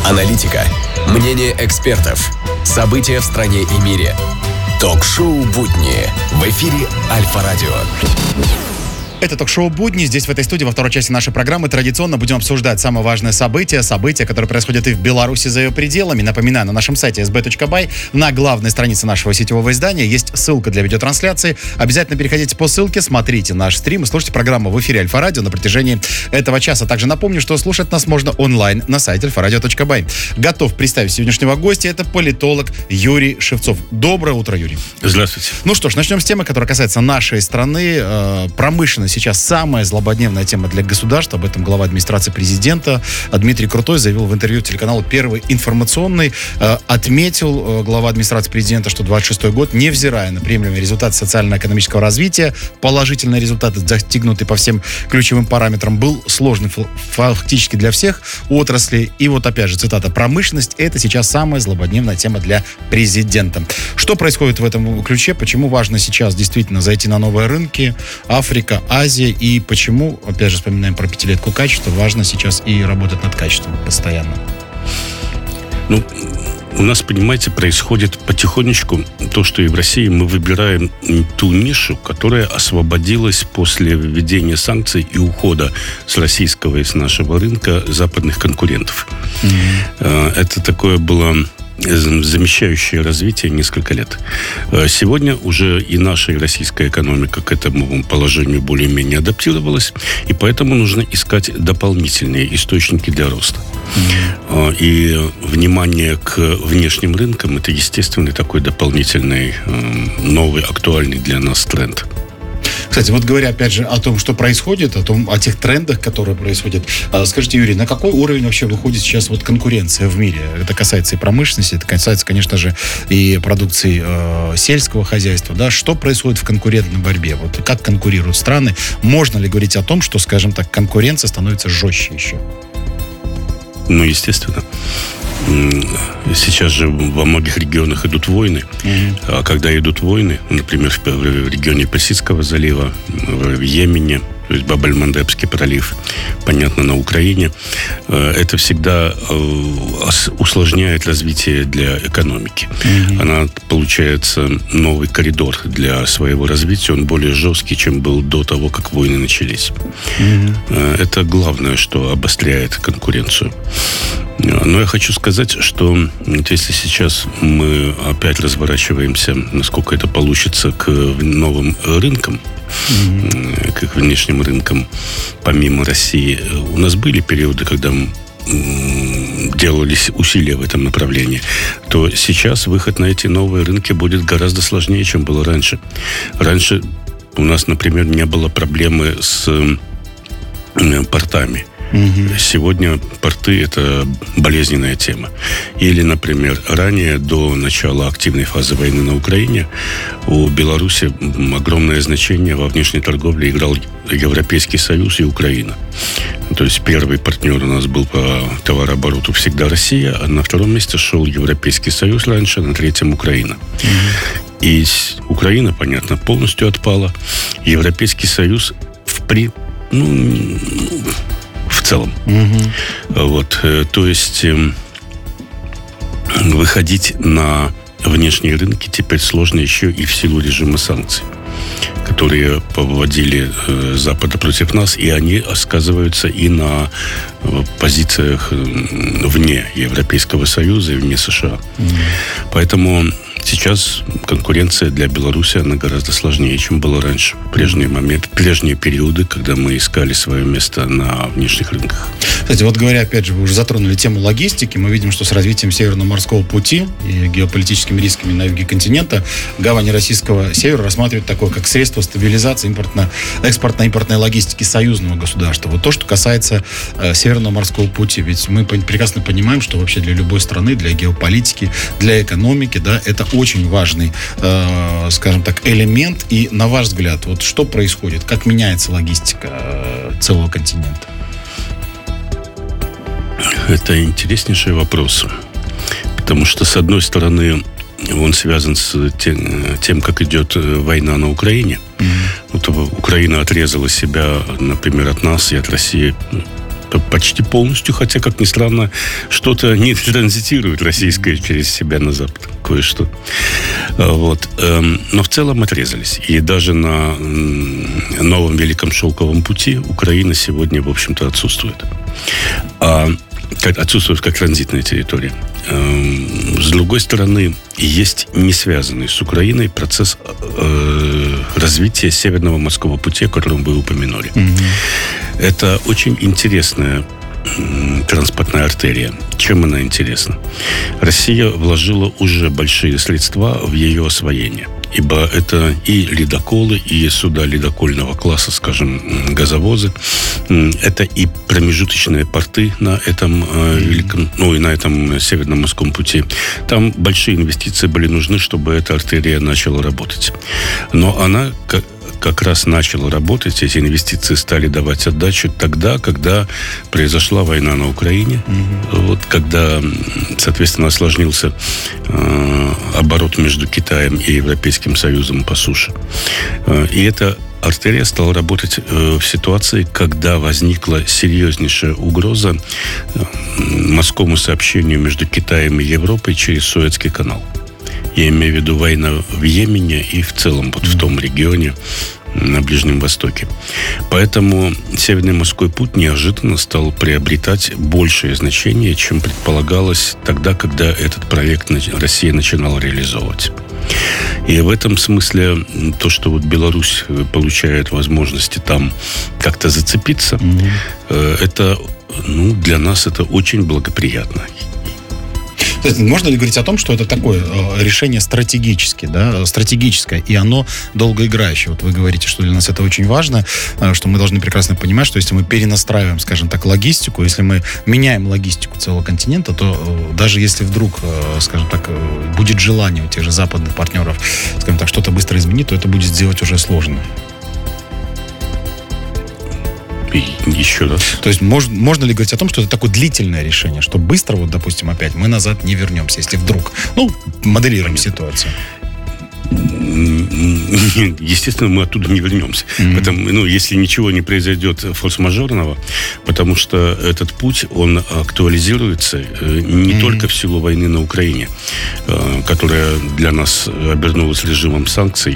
аналитика, мнение экспертов, события в стране и мире. Ток-шоу «Будни» в эфире Альфа-радио. Это ток-шоу «Будни». Здесь, в этой студии, во второй части нашей программы, традиционно будем обсуждать самые важные события, которые происходят и в Беларуси за ее пределами. Напоминаю, на нашем сайте sb.by на главной странице нашего сетевого издания есть ссылка для видеотрансляции. Обязательно переходите по ссылке, смотрите наш стрим и слушайте программу в эфире Альфа-радио на протяжении этого часа. Также напомню, что слушать нас можно онлайн на сайте alfaраdio.by. Готов представить сегодняшнего гостя. Это политолог Юрий Шевцов. Доброе утро, Юрий. Здравствуйте. Ну что ж, начнем с темы, которая касается нашей страны. Промышленность сейчас самая злободневная тема для государства. Об этом глава администрации президента Дмитрий Крутой заявил в интервью телеканалу «Первый информационный». Отметил глава администрации президента, что 26-й год, невзирая на приемлемые результаты социально-экономического развития, положительные результаты, достигнутые по всем ключевым параметрам, был сложный фактически для всех отраслей. И вот опять же цитата: «Промышленность — это сейчас самая злободневная тема для президента». Что происходит в этом ключе? Почему важно сейчас действительно зайти на новые рынки? Африка, Азия, и почему, опять же, вспоминаем про пятилетку качества, важно сейчас и работать над качеством постоянно. Ну, у нас, понимаете, происходит потихонечку то, что и в России мы выбираем ту нишу, которая освободилась после введения санкций и ухода с российского и с нашего рынка западных конкурентов. Это такое было замещающее развитие несколько лет. Сегодня уже и наша, и российская экономика к этому положению более-менее адаптировалась, и поэтому нужно искать дополнительные источники для роста. И внимание к внешним рынкам — это естественный такой дополнительный, новый, актуальный для нас тренд. Кстати, вот говоря опять же о том, что происходит, о тех трендах, которые происходят, скажите, Юрий, на какой уровень вообще выходит сейчас вот конкуренция в мире? Это касается и промышленности, это касается, конечно же, и продукции сельского хозяйства, да? Что происходит в конкурентной борьбе? Вот как конкурируют страны? Можно ли говорить о том, что, скажем так, конкуренция становится жестче еще? Ну, естественно. Сейчас же во многих регионах идут войны. А когда идут войны, например, в регионе Персидского залива, в Йемене, то есть Баб-эль-Мандебский пролив, понятно, на Украине, это всегда усложняет развитие для экономики. Она, получается, новый коридор для своего развития, он более жесткий, чем был до того, как войны начались. Это главное, что обостряет конкуренцию. Но я хочу сказать, что если сейчас мы опять разворачиваемся, насколько это получится, к новым рынкам, к внешним рынкам, помимо России, у нас были периоды, когда делались усилия в этом направлении, то сейчас выход на эти новые рынки будет гораздо сложнее, чем было раньше. Раньше у нас, например, не было проблемы с портами. Сегодня порты — это болезненная тема. Или, например, ранее, до начала активной фазы войны на Украине, у Беларуси огромное значение во внешней торговле играл Европейский Союз и Украина. То есть первый партнер у нас был по товарообороту всегда Россия, а на втором месте шел Европейский Союз раньше, на третьем Украина. И Украина, понятно, полностью отпала. Европейский Союз в целом. Вот, то есть выходить на внешние рынки теперь сложно еще и в силу режима санкций, которые поводили Запада против нас, и они сказываются и на позициях вне Европейского Союза и вне США. Поэтому сейчас конкуренция для Беларуси, она гораздо сложнее, чем было раньше. В прежние периоды, когда мы искали свое место на внешних рынках. Кстати, вот говоря, опять же, вы уже затронули тему логистики. Мы видим, что с развитием Северного морского пути и геополитическими рисками на юге континента гавани российского севера рассматривают такое, как средство стабилизации экспортно-импортной логистики союзного государства. Вот то, что касается Северного морского пути. Ведь мы прекрасно понимаем, что вообще для любой страны, для геополитики, для экономики, да, это очень важный, скажем так, элемент. И на ваш взгляд, вот что происходит? Как меняется логистика целого континента? Это интереснейший вопрос. Потому что, с одной стороны, он связан с тем, как идет война на Украине. Вот Украина отрезала себя, например, от нас и от России Почти полностью, хотя, как ни странно, что-то не транзитирует российское через себя на Запад. Кое-что. Вот. Но в целом отрезались. И даже на новом Великом Шелковом пути Украина сегодня, в общем-то, отсутствует. Отсутствует как транзитная территория. С другой стороны, есть не связанный с Украиной процесс развития Северного морского пути, о котором вы упомянули. Это очень интересная транспортная артерия. Чем она интересна? Россия вложила уже большие средства в ее освоение. Ибо это и ледоколы, и суда ледокольного класса, скажем, газовозы. Это и промежуточные порты на этом великом, и на этом Северном морском пути. Там большие инвестиции были нужны, чтобы эта артерия начала работать. Но она как раз начала работать, эти инвестиции стали давать отдачу тогда, когда произошла война на Украине. Вот, когда, соответственно, осложнился оборот между Китаем и Европейским Союзом по суше. И эта артерия стала работать в ситуации, когда возникла серьезнейшая угроза морскому сообщению между Китаем и Европой через Суэцкий канал. Я имею в виду война в Йемене и в целом вот в том регионе на Ближнем Востоке. Поэтому Северный морской путь неожиданно стал приобретать большее значение, чем предполагалось тогда, когда этот проект Россия начинала реализовывать. И в этом смысле то, что вот Беларусь получает возможности там как-то зацепиться, это, для нас это очень благоприятно. То есть можно ли говорить о том, что это такое решение стратегическое, и оно долгоиграющее? Вот вы говорите, что для нас это очень важно, что мы должны прекрасно понимать, что если мы перенастраиваем, скажем так, логистику, если мы меняем логистику целого континента, то даже если вдруг, скажем так, будет желание у тех же западных партнеров, скажем так, что-то быстро изменить, то это будет сделать уже сложно. Еще раз. То есть можно ли говорить о том, что это такое длительное решение, что быстро, вот, допустим, опять мы назад не вернемся, если вдруг, моделируем ситуацию? Естественно, мы оттуда не вернемся. Потому, если ничего не произойдет форс-мажорного, потому что этот путь, он актуализируется не только в силу войны на Украине, которая для нас обернулась режимом санкций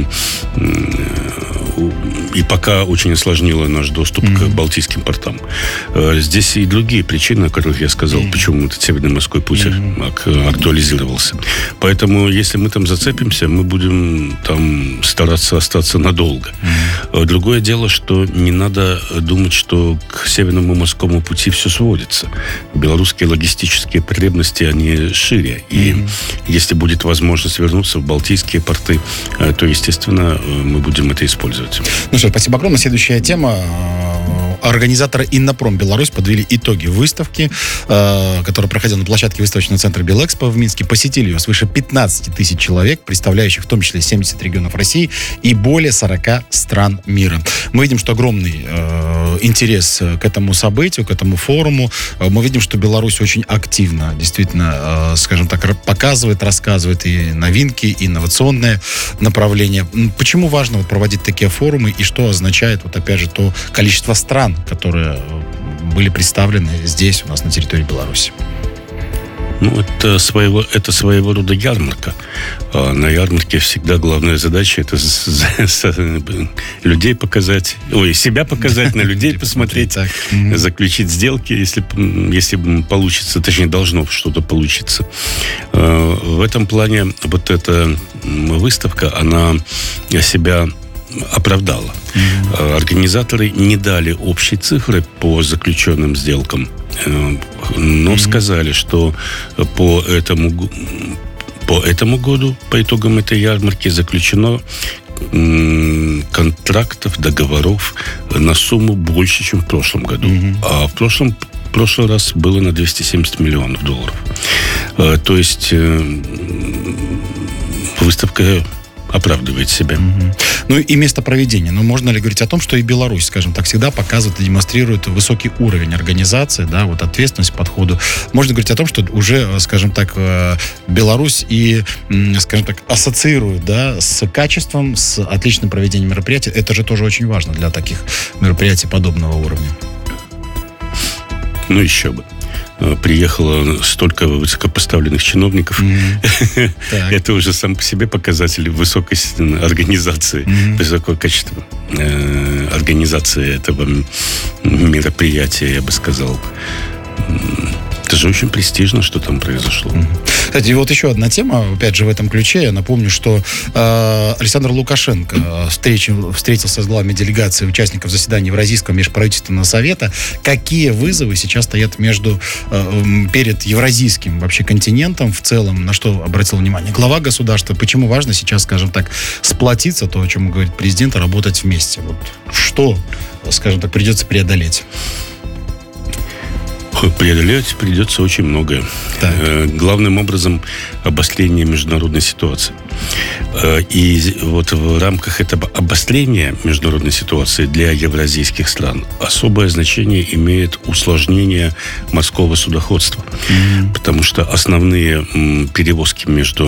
и пока очень осложнила наш доступ к Балтийским портам. Здесь и другие причины, о которых я сказал, почему этот Северный морской путь актуализировался. Поэтому, если мы там зацепимся, мы будем там стараться остаться надолго. Другое дело, что не надо думать, что к Северному морскому пути все сводится. Белорусские логистические потребности, они шире. И если будет возможность вернуться в Балтийские порты, то, естественно, мы будем это использовать. Ну что, спасибо огромное. Следующая тема. Организаторы «Иннопром Беларусь» подвели итоги выставки, которая проходила на площадке выставочного центра «Белэкспо» в Минске. Посетили ее свыше 15 тысяч человек, представляющих в том числе 70 регионов России и более 40 стран мира. Мы видим, что огромный интерес к этому событию, к этому форуму. Мы видим, что Беларусь очень активно, действительно, скажем так, показывает, рассказывает и новинки, и инновационные направления. Почему важно проводить такие форумы и что означает, опять же, то количество стран, которые были представлены здесь, у нас на территории Беларуси? Это своего рода ярмарка. На ярмарке всегда главная задача — это людей показать, себя показать, на людей посмотреть, заключить сделки, если получится, точнее, должно что-то получиться. В этом плане вот эта выставка, она себя оправдала. Организаторы не дали общей цифры по заключенным сделкам, но сказали, что по этому году, по итогам этой ярмарки, заключено контрактов, договоров на сумму больше, чем в прошлом году. А в прошлый раз было на $270 миллионов. То есть выставка оправдывает себя. И место проведения. Можно ли говорить о том, что и Беларусь, скажем так, всегда показывает и демонстрирует высокий уровень организации, ответственность к подходу. Можно говорить о том, что уже, скажем так, Беларусь и, скажем так, ассоциирует, с качеством, с отличным проведением мероприятий. Это же тоже очень важно для таких мероприятий подобного уровня. Ну, еще бы. Приехало столько высокопоставленных чиновников. Это уже сам по себе показатель высокой организации, высокого качества организации этого мероприятия, я бы сказал. Это же очень престижно, что там произошло. Кстати, вот еще одна тема, опять же, в этом ключе. Я напомню, что Александр Лукашенко встретился с главами делегации участников заседания Евразийского межправительственного совета. Какие вызовы сейчас стоят перед евразийским вообще континентом в целом, на что обратил внимание глава государства? Почему важно сейчас, скажем так, сплотиться, то, о чем говорит президент, работать вместе? Вот что, скажем так, придется преодолеть? Преодолеть придется очень многое. Главным образом обострение международной ситуации. И вот в рамках этого обострения международной ситуации для евразийских стран особое значение имеет усложнение морского судоходства. Потому что основные перевозки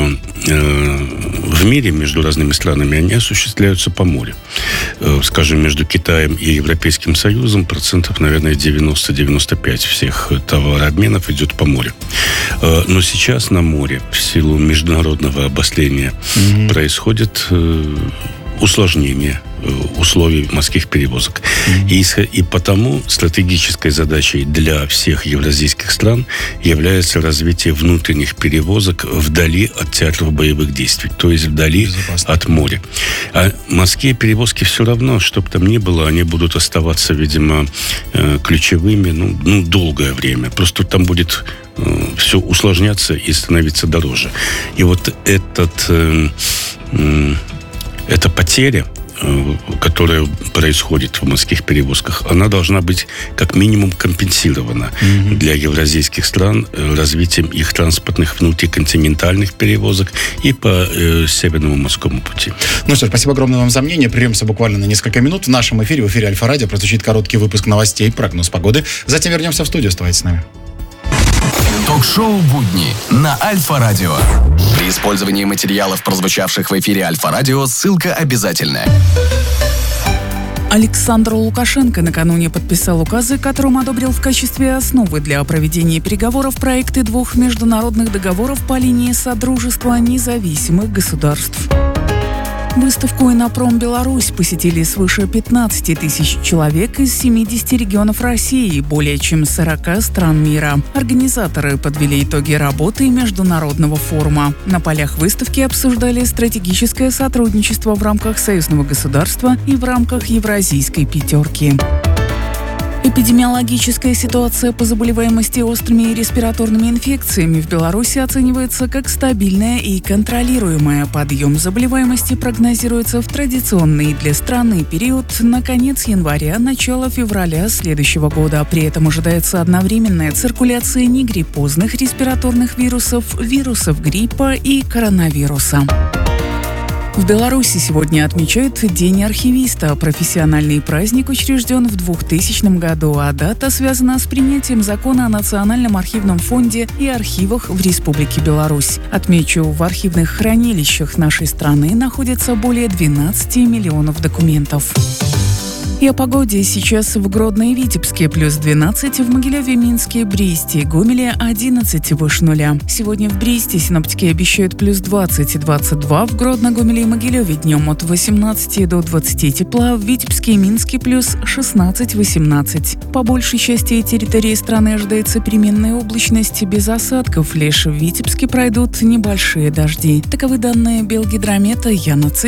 в мире между разными странами, они осуществляются по морю. Скажем, между Китаем и Европейским Союзом процентов, наверное, 90-95 всех товарообменов идет по морю. Но сейчас на море в силу международного обострения происходит усложнение условий морских перевозок. И потому стратегической задачей для всех евразийских стран является развитие внутренних перевозок вдали от театров боевых действий, то есть вдали от моря. А морские перевозки все равно, что бы там ни было, они будут оставаться, видимо, ключевыми, долгое время. Просто там будет все усложняться и становиться дороже. И вот эта потеря, которая происходит в морских перевозках, она должна быть как минимум компенсирована для евразийских стран развитием их транспортных внутриконтинентальных перевозок и по Северному морскому пути. Ну что ж, спасибо огромное вам за мнение. Прервемся буквально на несколько минут. В нашем эфире, в эфире Альфа-Радио, прозвучит короткий выпуск новостей, прогноз погоды. Затем вернемся в студию. Оставайтесь с нами. Ток-шоу «Будни» на Альфа-Радио. При использовании материалов, прозвучавших в эфире Альфа-Радио, ссылка обязательная. Александр Лукашенко накануне подписал указы, которым одобрил в качестве основы для проведения переговоров проекты 2 международных договоров по линии Содружества независимых государств. Выставку «Инопром Беларусь» посетили свыше 15 тысяч человек из 70 регионов России и более чем 40 стран мира. Организаторы подвели итоги работы международного форума. На полях выставки обсуждали стратегическое сотрудничество в рамках союзного государства и в рамках Евразийской пятерки. Эпидемиологическая ситуация по заболеваемости острыми респираторными инфекциями в Беларуси оценивается как стабильная и контролируемая. Подъем заболеваемости прогнозируется в традиционный для страны период на конец января, начало февраля следующего года. При этом ожидается одновременная циркуляция негриппозных респираторных вирусов, вирусов гриппа и коронавируса. В Беларуси сегодня отмечают День архивиста. Профессиональный праздник учрежден в 2000 году, а дата связана с принятием закона о Национальном архивном фонде и архивах в Республике Беларусь. Отмечу, в архивных хранилищах нашей страны находится более 12 миллионов документов. И о погоде. Сейчас в Гродно и Витебске плюс 12, в Могилеве, Минске, Бресте и Гомеле 11 выше нуля. Сегодня в Бресте синоптики обещают плюс 20 и 22, в Гродно, Гомеле и Могилеве днем от 18 до 20 тепла, в Витебске и Минске плюс 16-18. По большей части территории страны ожидается переменная облачность без осадков. Лишь в Витебске пройдут небольшие дожди. Таковы данные Белгидромета. Яна Ци.